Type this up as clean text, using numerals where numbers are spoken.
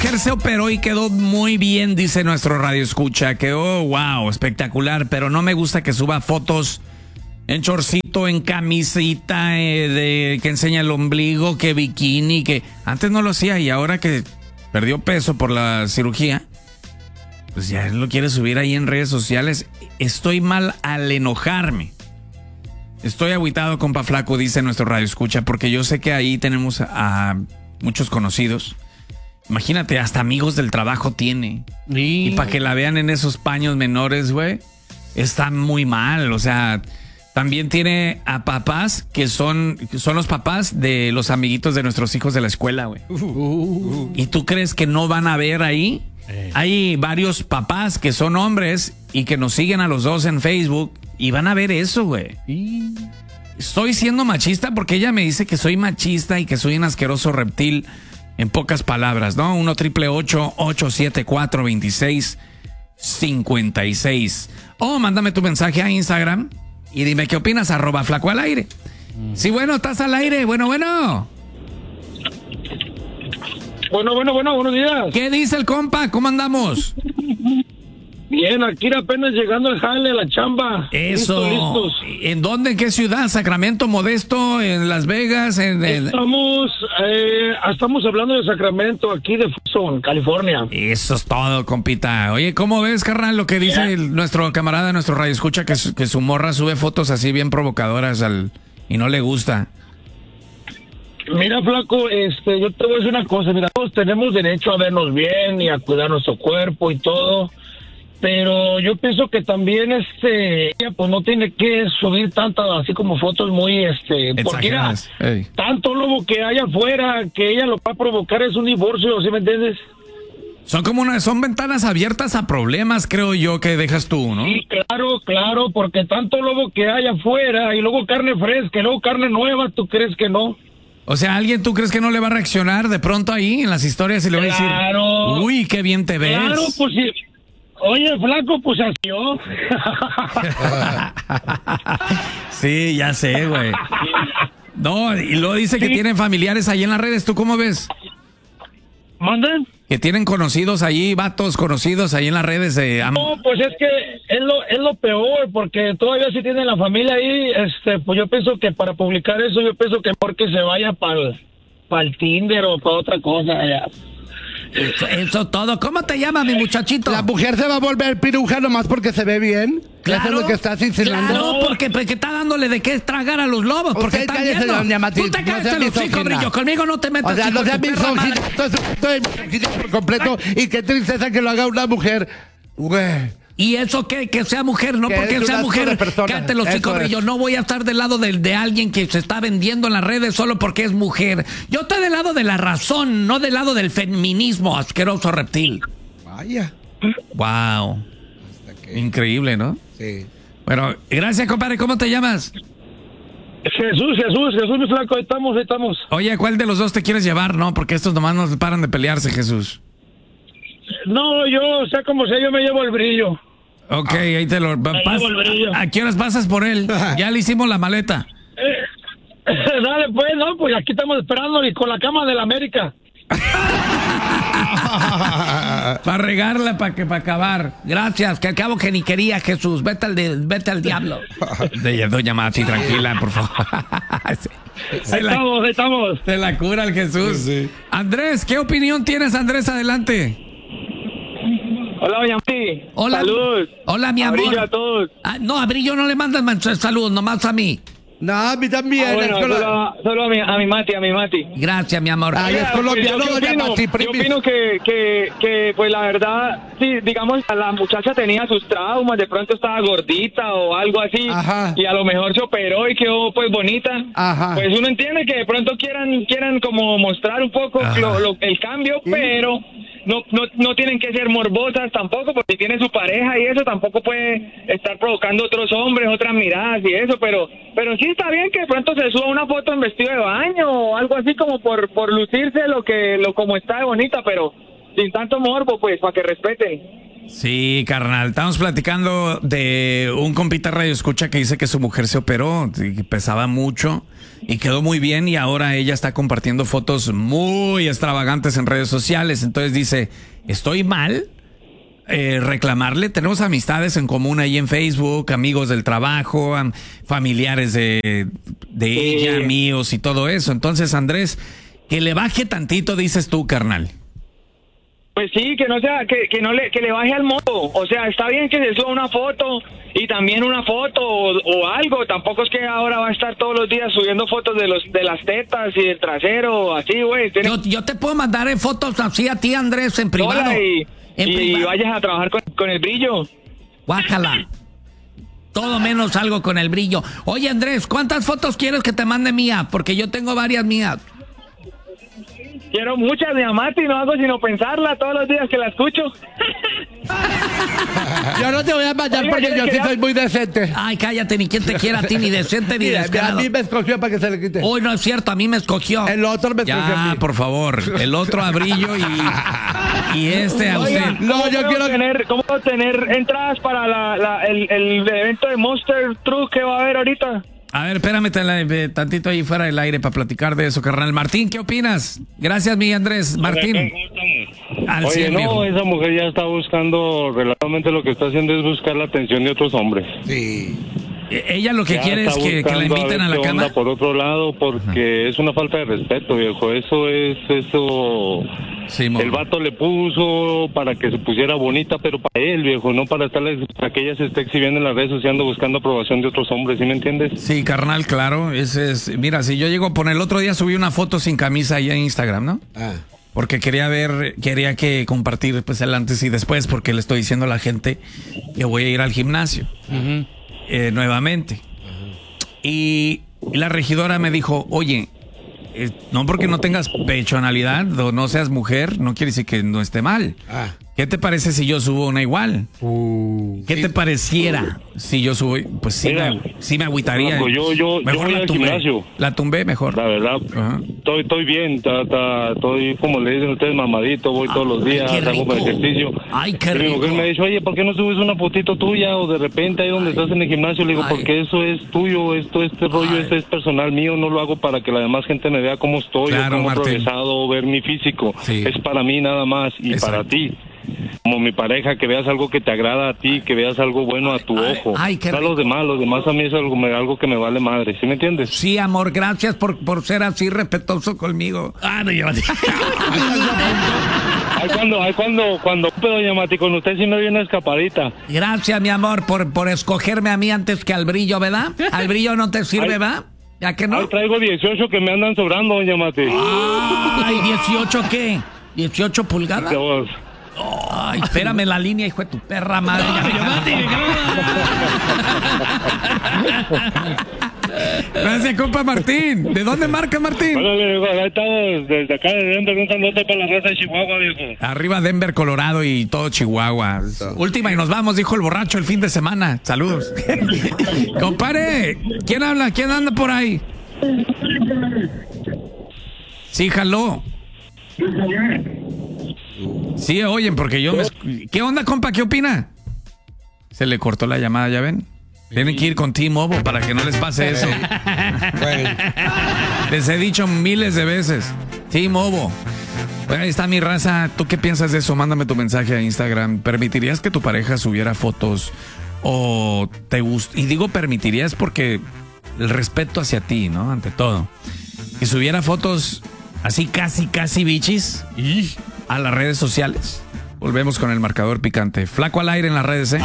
Mujer se operó y quedó muy bien, dice nuestro radio escucha. Quedó, wow, espectacular, pero no me gusta que suba fotos en chorcito, en camisita, que enseña el ombligo, que bikini, que antes no lo hacía y ahora que perdió peso por la cirugía, pues ya lo quiere subir ahí en redes sociales. Estoy mal al enojarme. Estoy agüitado, compa flaco, dice nuestro radio escucha, porque yo sé que ahí tenemos a muchos conocidos. Imagínate, hasta amigos del trabajo tiene. Y para que la vean en esos paños menores, güey, está muy mal. O sea, también tiene a papás que son los papás de los amiguitos de nuestros hijos de la escuela, güey. ¿Y tú crees que no van a ver ahí? Hay varios papás que son hombres y que nos siguen a los dos en Facebook y van a ver eso, güey. Estoy siendo machista porque ella me dice que soy machista y que soy un asqueroso reptil. En pocas palabras, ¿no? 1-888-874-2656. O mándame tu mensaje a Instagram y dime qué opinas, @flacoalaire. Sí, bueno, estás al aire. Bueno. Bueno, buenos días. ¿Qué dice el compa? ¿Cómo andamos? Bien, aquí apenas llegando al jale, a la chamba. Eso. Listos. ¿En dónde? ¿En qué ciudad? ¿Sacramento, Modesto, en Las Vegas? Estamos hablando de Sacramento, aquí de Tucson, California. Eso es todo, compita. Oye, ¿cómo ves, carnal, lo que dice nuestro camarada, nuestro radio escucha, que su morra sube fotos así bien provocadoras y no le gusta? Mira, flaco, yo te voy a decir una cosa. Mira, todos tenemos derecho a vernos bien y a cuidar nuestro cuerpo y todo. Pero yo pienso que también ella pues no tiene que subir tantas así como fotos muy porque mira, tanto lobo que hay afuera que ella lo va a provocar es un divorcio, ¿sí me entiendes? Son ventanas abiertas a problemas, creo yo, que dejas tú, ¿no? Sí, claro, porque tanto lobo que hay afuera y luego carne fresca y luego carne nueva, ¿tú crees que no? O sea, ¿alguien tú crees que no le va a reaccionar de pronto ahí en las historias y le va a decir, uy, qué bien te ves? Claro, pues sí. Oye, flaco, pues así yo. Sí, ya sé, güey. No, y luego dice que tienen familiares ahí en las redes. ¿Tú cómo ves? ¿Mandan? Que tienen conocidos ahí, vatos conocidos ahí en las redes. No, pues es que es lo peor, porque todavía si tienen la familia ahí, pues yo pienso que para publicar eso, yo pienso que mejor que se vaya para el Tinder o para otra cosa allá. Eso todo. ¿Cómo te llamas, mi muchachito? La mujer se va a volver piruja nomás porque se ve bien. Claro, eso es lo que estás insinuando. Claro, porque está dándole de qué tragar a los lobos. Porque Usted están viendo. Tú te cállate los hocico, Brillo. Conmigo no te metas. O sea, no seas misógino. Estoy por completo. Y qué tristeza que lo haga una mujer. Güey. ¿Y eso qué? Que sea mujer, no porque sea mujer. Cállate los hocico, Brillo. No voy a estar del lado de alguien que se está vendiendo en las redes solo porque es mujer. Yo estoy del lado de la razón, no del lado del feminismo, asqueroso reptil. Vaya. Wow. Increíble, ¿no? Sí. Bueno, gracias, compadre. ¿Cómo te llamas? Jesús, mi flaco, ahí estamos. Oye, ¿cuál de los dos te quieres llevar, no? Porque estos nomás no paran de pelearse, Jesús. No, yo, sea como sea, yo me llevo el Brillo. Ok, ahí te lo... ¿A qué horas pasas por él? Ya le hicimos la maleta. Dale, pues, no, pues aquí estamos esperando y con la cama de la América. Para regarla, para acabar. Gracias, que al cabo que ni quería, Jesús. Vete al diablo. Doña Mati, tranquila, por favor. Ahí estamos. Se la cura el Jesús. Sí. Andrés, ¿qué opinión tienes, Andrés? Adelante. Hola, doña Mati. Hola. Salud. Hola, mi amor. A Brillo a todos. No, a Brillo no le mandas saludos, nomás a mí. No, a mí también. Bueno, solo a mi Mati. Gracias, mi amor. Ay, es colombiano, doña Mati. Yo opino que, pues la verdad, sí, digamos, la muchacha tenía sus traumas, de pronto estaba gordita o algo así. Ajá. Y a lo mejor se operó y quedó pues bonita. Ajá. Pues uno entiende que de pronto quieran como mostrar un poco el cambio, pero no tienen que ser morbosas tampoco, porque si tiene su pareja y eso tampoco puede estar provocando otros hombres, otras miradas y eso, pero sí está bien que de pronto se suba una foto en vestido de baño o algo así como por lucirse como está de bonita, pero sin tanto morbo, pues, para que respeten. Sí, carnal, estamos platicando de un compita radio escucha que dice que su mujer se operó y pesaba mucho y quedó muy bien y ahora ella está compartiendo fotos muy extravagantes en redes sociales. Entonces dice, ¿estoy mal? Reclamarle. Tenemos amistades en común ahí en Facebook, amigos del trabajo, familiares de ella, míos y todo eso. Entonces, Andrés, que le baje tantito, dices tú, carnal. Pues sí, que no sea, que le baje al modo. O sea, está bien que se suba una foto y también una foto o algo. Tampoco es que ahora va a estar todos los días subiendo fotos de las tetas y del trasero, así, güey. Yo te puedo mandar fotos así a ti, Andrés, en privado. Y vayas a trabajar con el brillo. Guácala. Todo menos algo con el brillo. Oye, Andrés, ¿cuántas fotos quieres que te mande mía? Porque yo tengo varias mías. Quiero muchas, mi amati, no hago sino pensarla todos los días que la escucho. Yo no te voy a mandar porque yo sí soy muy decente. Ay, cállate, ni quien te quiera a ti, ni decente ni descarado. A mí me escogió para que se le quite. Uy, no es cierto, a mí me escogió. El otro me escogió a mí. Por favor, el otro a Brillo y este a usted. No, yo quiero ¿Cómo tener entradas para el evento de Monster Truck que va a haber ahorita? A ver, espérame tantito ahí fuera del aire para platicar de eso, carnal. Martín, ¿qué opinas? Gracias, mi Andrés. Martín. Oye, no, esa mujer ya está buscando, relativamente lo que está haciendo es buscar la atención de otros hombres. Sí. Ella lo que quiere es que la inviten a la cama. Por otro lado, porque es una falta de respeto, viejo. Eso. Sí, el vato le puso para que se pusiera bonita, pero para él, viejo, no para que ella se esté exhibiendo en las redes sociales buscando aprobación de otros hombres, ¿sí me entiendes? Sí, carnal, claro. Mira, si yo llego a poner, el otro día subí una foto sin camisa ahí en Instagram, ¿no? Porque quería que compartir pues el antes y después, porque le estoy diciendo a la gente que voy a ir al gimnasio nuevamente. Y la regidora me dijo, oye, no porque no tengas pechonalidad o no seas mujer, no quiere decir que no esté mal. ¿Qué te parece si yo subo una igual? ¿Qué te pareciera si yo subo? Pues sí, mira, sí me agüitaría. Yo voy al gimnasio. La tumbé mejor. La verdad, estoy bien, estoy como le dicen ustedes, mamadito, voy todos los días, hago ejercicio. Ay, qué rico. Mi mujer me dice, oye, ¿por qué no subes una fotito tuya? O de repente ahí donde estás en el gimnasio, le digo, porque eso es tuyo, este rollo, es personal mío, no lo hago para que la demás gente me vea cómo estoy, o cómo he progresado, ver mi físico. Sí. Es para mí nada más y para ti. Como mi pareja, que veas algo que te agrada a ti, que veas algo bueno a tu ojo. No a los demás a mí es algo que me vale madre, ¿sí me entiendes? Sí, amor, gracias por ser así respetuoso conmigo. No, yo... Cuando doña Mati, con usted sí me viene una escapadita. Gracias, mi amor, por escogerme a mí antes que al Brillo, ¿verdad? Al Brillo no te sirve, ¿verdad? ¿Ya que no? Ahí traigo 18 que me andan sobrando, doña Mati. Ay, ¿18 qué? ¿18 pulgadas? Ay, espérame la línea, hijo de tu perra madre. Gracias, compa Martín. ¿De dónde marca, Martín? Bueno, viejo, ahí estamos desde acá de Denver, un saludo para la raza de Chihuahua, viejo. Arriba Denver, Colorado y todo Chihuahua. Última y nos vamos, dijo el borracho el fin de semana. Saludos. Compare, ¿quién habla? ¿Quién anda por ahí? Sí, jaló. Sí, oyen, porque yo ¿Qué onda, compa? ¿Qué opina? Se le cortó la llamada, ¿ya ven? Tienen que ir con T-Mobile para que no les pase eso. Les he dicho miles de veces. T-Mobile. Bueno, ahí está mi raza. ¿Tú qué piensas de eso? Mándame tu mensaje a Instagram. ¿Permitirías que tu pareja subiera fotos? ¿O te gusta? Y digo permitirías porque el respeto hacia ti, ¿no? Ante todo. Que subiera fotos así casi bichis a las redes sociales. Volvemos con el marcador picante. Flaco al aire en las redes, ¿eh?